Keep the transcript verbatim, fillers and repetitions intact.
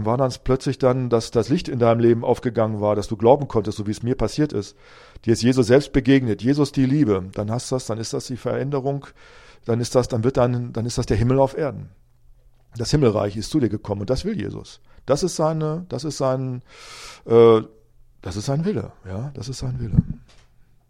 Dann war dann plötzlich dann, dass das Licht in deinem Leben aufgegangen war, dass du glauben konntest, so wie es mir passiert ist. Dir ist Jesus selbst begegnet, Jesus die Liebe. Dann hast du das, dann ist das die Veränderung, dann ist das, dann wird dann, dann ist das der Himmel auf Erden. Das Himmelreich ist zu dir gekommen und das will Jesus. Das ist seine, das ist sein, äh, das ist sein Wille, ja, das ist sein Wille.